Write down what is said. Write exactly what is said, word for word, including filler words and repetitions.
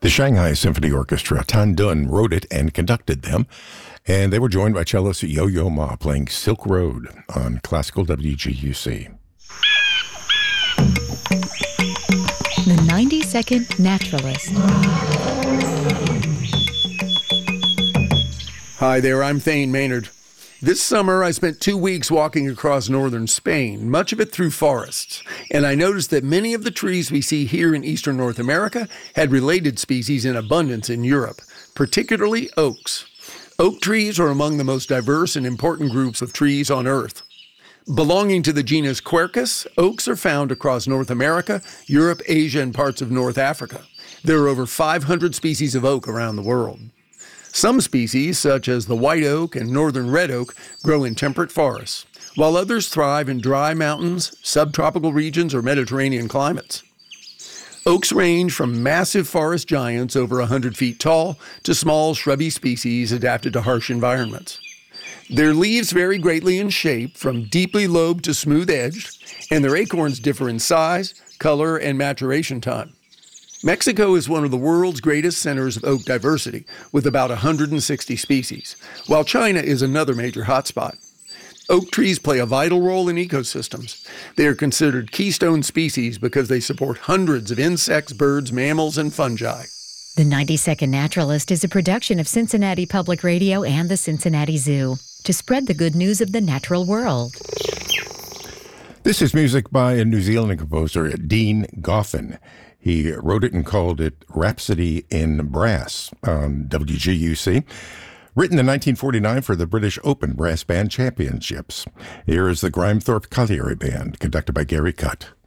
The Shanghai Symphony Orchestra, Tan Dun, wrote it and conducted them, and they were joined by cellist Yo-Yo Ma playing Silk Road on Classical W G U C. The ninety-second Naturalist. Hi there, I'm Thane Maynard. This summer, I spent two weeks walking across northern Spain, much of it through forests, and I noticed that many of the trees we see here in eastern North America had related species in abundance in Europe, particularly oaks. Oak trees are among the most diverse and important groups of trees on Earth. Belonging to the genus Quercus, oaks are found across North America, Europe, Asia, and parts of North Africa. There are over five hundred species of oak around the world. Some species, such as the white oak and northern red oak, grow in temperate forests, while others thrive in dry mountains, subtropical regions, or Mediterranean climates. Oaks range from massive forest giants over one hundred feet tall to small shrubby species adapted to harsh environments. Their leaves vary greatly in shape, from deeply lobed to smooth-edged, and their acorns differ in size, color, and maturation time. Mexico is one of the world's greatest centers of oak diversity, with about one hundred sixty species, while China is another major hotspot. Oak trees play a vital role in ecosystems. They are considered keystone species because they support hundreds of insects, birds, mammals, and fungi. The ninety-second Naturalist is a production of Cincinnati Public Radio and the Cincinnati Zoo to spread the good news of the natural world. This is music by a New Zealand composer, Dean Goffin. He wrote it and called it Rhapsody in Brass on W G U C. Written in nineteen forty-nine for the British Open Brass Band Championships. Here is the Grimethorpe Colliery Band, conducted by Gary Cutt.